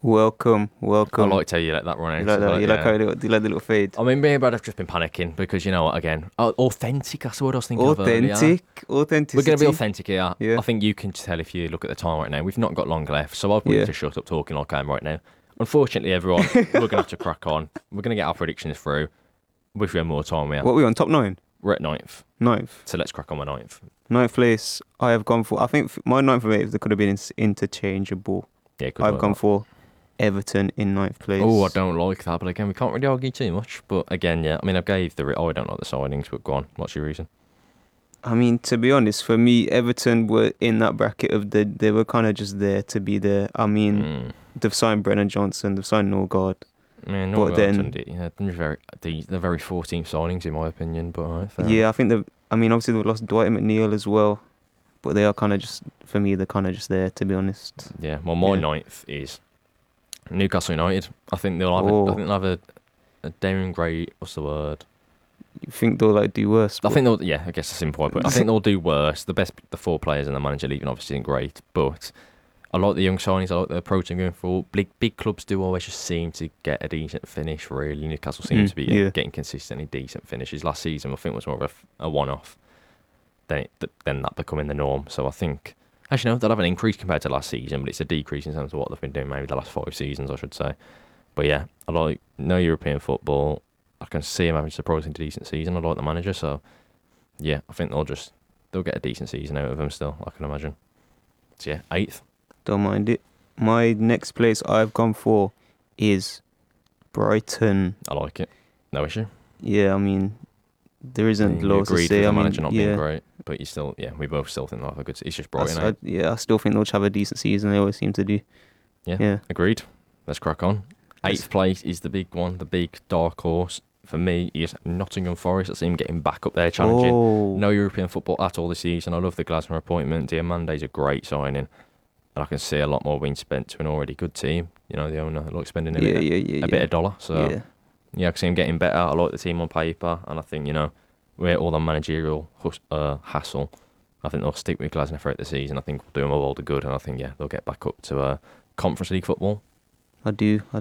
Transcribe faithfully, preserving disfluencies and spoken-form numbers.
Welcome, I welcome. liked how you let that run You out. like that? But You like how yeah. you do you like the little fade? I mean, me and Brad have just been panicking because you know what? Again, oh, authentic. That's the word I was thinking of earlier. Authentic, We're going to be authenticity. authentic here. Yeah, I think you can tell if you look at the time right now. We've not got long left, so I'll put you yeah. to shut up talking like I am right now. Unfortunately, everyone, we're going to have to crack on. We're going to get our predictions through. Wish we had more time here. What are we on? Top nine, We're at ninth, ninth, so let's crack on with ninth. ninth place. I have gone for. I think f- my ninth and eighth they could have been in- interchangeable. Yeah, good I've work, gone that. for Everton in ninth place. Oh, I don't like that, but again, we can't really argue too much. But again, yeah, I mean, I gave the. Re- oh, I don't like the signings, but go on. What's your reason? I mean, to be honest, for me, Everton were in that bracket of the. They were kind of just there to be there. I mean, Mm. they've signed Brennan Johnson, they've signed Norgard. Man, But then- Northampton, yeah, they're very, they- they're very fourteen signings in my opinion. But alright, fair Yeah, enough. I think they've. I mean, obviously they've lost Dwight McNeil as well, but they are kind of just for me. They're kind of just there, to be honest. Yeah, well, my Yeah. ninth is Newcastle United. I think they'll have. A, Oh. I think they'll have a, a downgrade. What's the word? You think they'll like do worse? I but- think they'll. Yeah, I guess that's in point. But I think they'll do worse. The best, the four players in the manager league, and obviously isn't great. But I like the young signings. I like the approach they're going for. Big, big clubs do always just seem to get a decent finish. Really, Newcastle seems Mm, to be yeah. getting consistently decent finishes. Last season, I think was more of a, f- a one-off. Then, it, th- then that becoming the norm. So I think. Actually, no, they'll have an increase compared to last season, but it's a decrease in terms of what they've been doing maybe the last five seasons, I should say. But yeah, I like no European football. I can see him having a surprisingly decent season. I like the manager, so yeah, I think they'll just they'll get a decent season out of him still. I can imagine. So yeah, eighth. Don't mind it. My next place I've gone for is Brighton. I like it. No issue. Yeah, I mean, there isn't You loads to agreed say. with I the mean, manager not yeah, being great, but you still, yeah, we both still think they'll have a good. It's just I, Brighton. s- eh? I- yeah, I still think they'll have a decent season. They always seem to do. Yeah. Yeah. Agreed. Let's crack on. Eighth place is the big one, the big dark horse for me is Nottingham Forest. I see him getting back up there, challenging. Oh, No European football at all this season. I love the Glasner appointment. Diamande's a great signing. And I can see a lot more being spent to an already good team. You know, the owner likes spending a, yeah, bit, yeah, yeah, a yeah. bit of dollar. So, yeah. yeah. I can see him getting better. I like the team on paper. And I think, you know, with all the managerial hus- uh, hassle, I think they'll stick with Glasner throughout the season. I think we'll do them all the good. And I think, yeah, they'll get back up to uh, Conference League football. I do. I